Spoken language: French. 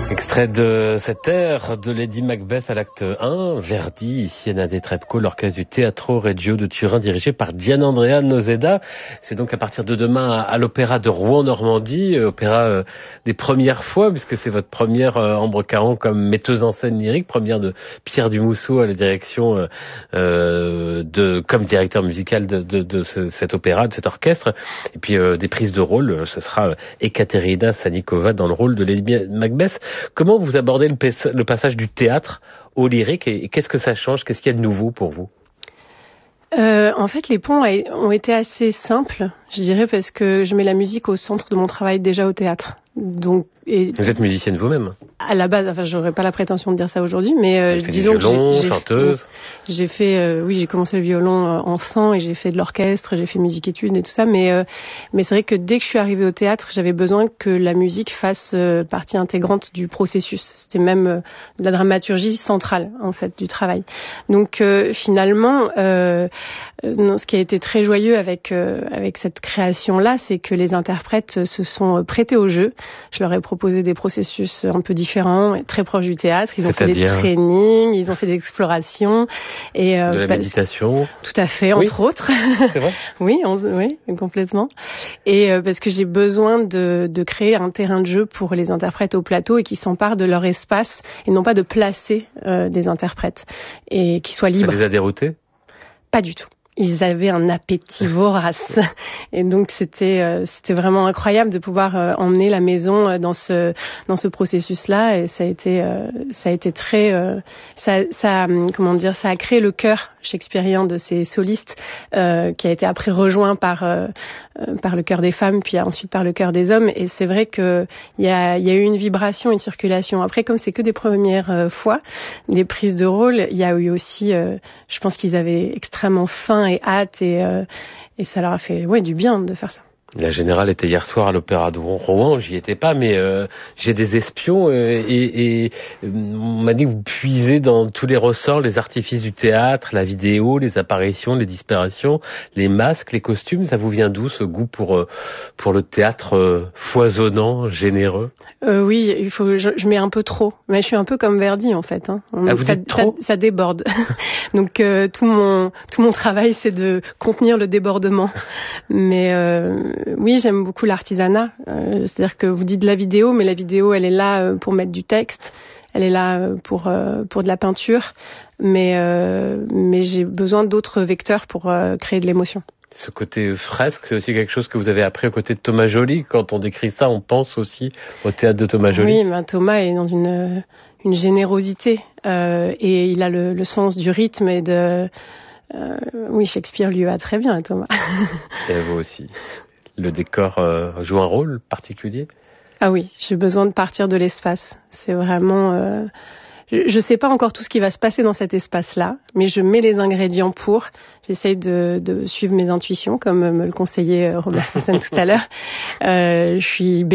Extrait de cette ère de Lady Macbeth à l'acte 1, Verdi, Siena de Trepco, l'orchestre du Teatro Regio de Turin dirigé par Gianandrea Noseda. C'est donc à partir de demain à l'Opéra de Rouen-Normandie, opéra des premières fois, puisque c'est votre première, Ambre Caron, comme metteuse en scène lyrique, première de Pierre Dumousseau à la direction, comme directeur musical de cet opéra, de cet orchestre. Et puis des prises de rôle, ce sera Ekaterina Sanikova dans le rôle de Lady Macbeth. Comment vous abordez le passage du théâtre au lyrique et qu'est-ce que ça change? Qu'est-ce qu'il y a de nouveau pour vous? En fait, les ponts ont été assez simples, je dirais, parce que je mets la musique au centre de mon travail déjà au théâtre. Donc, vous êtes musicienne vous-même? À la base, enfin, j'aurais pas la prétention de dire ça aujourd'hui, mais disons que j'ai chanteuse. J'ai fait, oui, j'ai commencé le violon enfant et j'ai fait de l'orchestre, j'ai fait musique-études et tout ça, mais c'est vrai que dès que je suis arrivée au théâtre, j'avais besoin que la musique fasse partie intégrante du processus. C'était même de la dramaturgie centrale, en fait, du travail. Donc, finalement, ce qui a été très joyeux avec cette création-là, c'est que les interprètes se sont prêtés au jeu. Je leur ai proposé des processus un peu différents, très proches du théâtre. Ils ont fait des trainings, ils ont fait des explorations. Et, de la méditation. Tout à fait, entre autres. C'est vrai? Oui, complètement. Et parce que j'ai besoin de créer un terrain de jeu pour les interprètes au plateau et qui s'emparent de leur espace et non pas de placer des interprètes et qui soient libres. Ça les a déroutés? Pas du tout. Ils avaient un appétit vorace et donc c'était vraiment incroyable de pouvoir emmener la maison dans ce processus-là et ça a été très ça a créé le cœur shakespearien de ces solistes qui a été après rejoint par le cœur des femmes puis ensuite par le cœur des hommes et c'est vrai que il y a eu une vibration, une circulation. Après comme c'est que des premières fois, des prises de rôle, il y a eu aussi je pense qu'ils avaient extrêmement faim et hâte et ça leur a fait du bien de faire ça. La Générale était hier soir à l'Opéra de Rouen, j'y étais pas, mais j'ai des espions et on m'a dit que vous puisez dans tous les ressorts, les artifices du théâtre, la vidéo, les apparitions, les disparitions, les masques, les costumes. Ça vous vient d'où ce goût pour le théâtre foisonnant, généreux? Oui, je mets un peu trop, mais je suis un peu comme Verdi en fait. Hein. Vous dites trop? Ça déborde. Donc tout mon travail c'est de contenir le débordement. Mais oui, j'aime beaucoup l'artisanat. C'est-à-dire que vous dites la vidéo, mais la vidéo, elle est là pour mettre du texte. Elle est là pour de la peinture. Mais j'ai besoin d'autres vecteurs pour créer de l'émotion. Ce côté fresque, c'est aussi quelque chose que vous avez appris aux côtés de Thomas Joly. Quand on décrit ça, on pense aussi au théâtre de Thomas Joly. Oui, Thomas est dans une générosité. Et il a le sens du rythme et de... oui, Shakespeare lui va très bien, Thomas. Et vous aussi. Le décor joue un rôle particulier? Ah oui, j'ai besoin de partir de l'espace. C'est vraiment... je sais pas encore tout ce qui va se passer dans cet espace-là, mais je mets les ingrédients pour. J'essaye de suivre mes intuitions, comme me le conseillait Robert Fontaine tout à l'heure. Je suis